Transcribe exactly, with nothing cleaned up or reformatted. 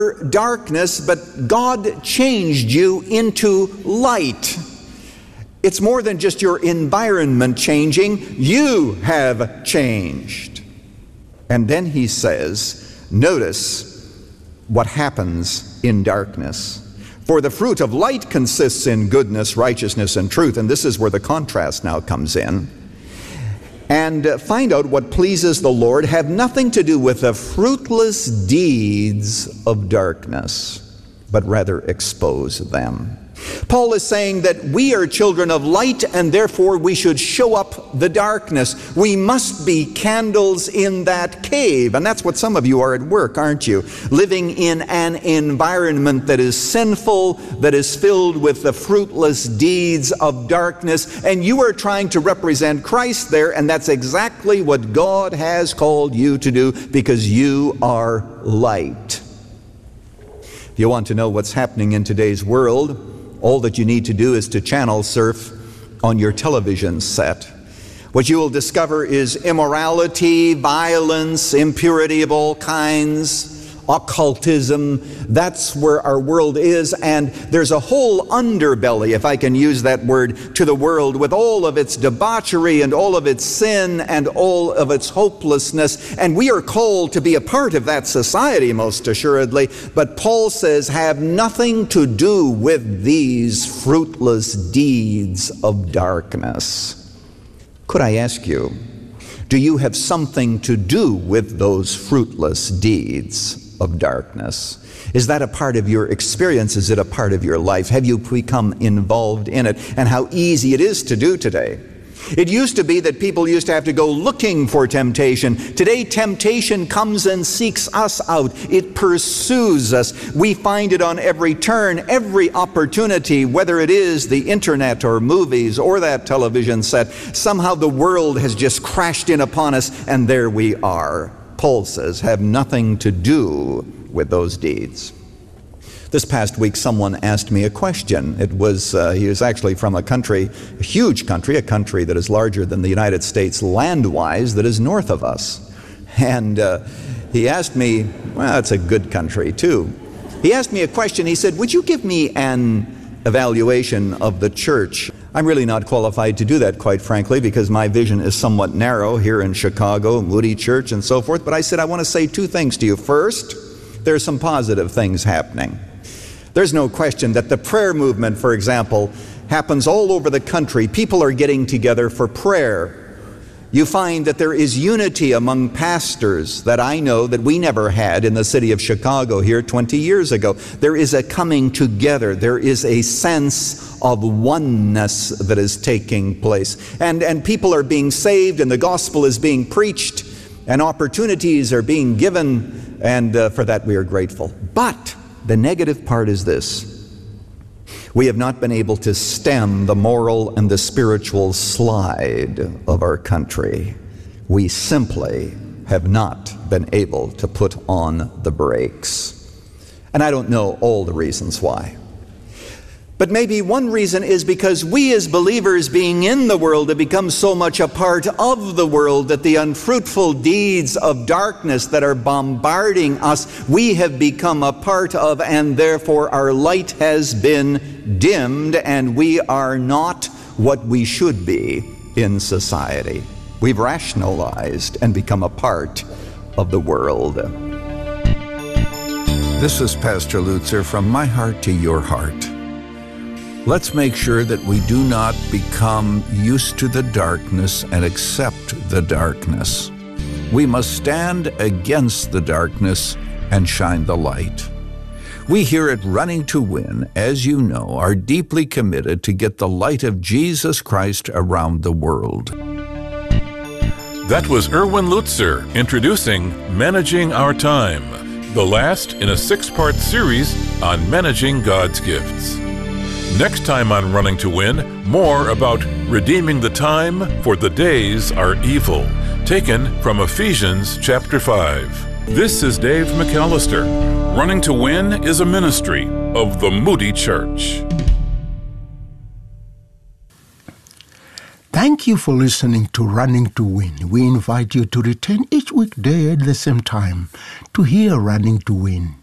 darkness, but God changed you into light. It's more than just your environment changing. You have changed. And then he says, notice what happens in darkness. For the fruit of light consists in goodness, righteousness, and truth. And this is where the contrast now comes in. And find out what pleases the Lord. Have nothing to do with the fruitless deeds of darkness, but rather expose them. Paul is saying that we are children of light, and therefore we should show up the darkness. We must be candles in that cave. And that's what some of you are at work, aren't you? Living in an environment that is sinful, that is filled with the fruitless deeds of darkness, and you are trying to represent Christ there, and that's exactly what God has called you to do, because you are light. If you want to know what's happening in today's world, all that you need to do is to channel surf on your television set. What you will discover is immorality, violence, impurity of all kinds, occultism. That's where our world is, and there's a whole underbelly, if I can use that word, to the world, with all of its debauchery and all of its sin and all of its hopelessness, and we are called to be a part of that society, most assuredly. But Paul says, have nothing to do with these fruitless deeds of darkness. Could I ask you, do you have something to do with those fruitless deeds of darkness? Is that a part of your experience? Is it a part of your life? Have you become involved in it? And how easy it is to do today. It used to be that people used to have to go looking for temptation. Today, temptation comes and seeks us out. It pursues us. We find it on every turn, every opportunity, whether it is the internet or movies or that television set. Somehow the world has just crashed in upon us, and there we are. Paul says, have nothing to do with those deeds. This past week, someone asked me a question. It was, uh, he was actually from a country, a huge country, a country that is larger than the United States land-wise, that is north of us. And uh, he asked me, well, it's a good country too. He asked me a question. He said, would you give me an evaluation of the church? I'm really not qualified to do that, quite frankly, because my vision is somewhat narrow here in Chicago, Moody Church and so forth. But I said, I want to say two things to you. First, there's some positive things happening. There's no question that the prayer movement, for example, happens all over the country. People are getting together for prayer. You find that there is unity among pastors that I know that we never had in the city of Chicago here twenty years ago. There is a coming together. There is a sense of oneness that is taking place. And, and people are being saved, and the gospel is being preached, and opportunities are being given, and uh, for that we are grateful. But the negative part is this: we have not been able to stem the moral and the spiritual slide of our country. We simply have not been able to put on the brakes. And I don't know all the reasons why. But maybe one reason is because we as believers, being in the world, have become so much a part of the world that the unfruitful deeds of darkness that are bombarding us, we have become a part of, and therefore our light has been dimmed, and we are not what we should be in society. We've rationalized and become a part of the world. This is Pastor Lutzer from My Heart to Your Heart. Let's make sure that we do not become used to the darkness and accept the darkness. We must stand against the darkness and shine the light. We here at Running to Win, as you know, are deeply committed to get the light of Jesus Christ around the world. That was Erwin Lutzer introducing Managing Our Time, the last in a six-part series on managing God's gifts. Next time on Running to Win, more about redeeming the time, for the days are evil, taken from Ephesians chapter five. This is Dave McAllister. Running to Win is a ministry of the Moody Church. Thank you for listening to Running to Win. We invite you to return each weekday at the same time to hear Running to Win.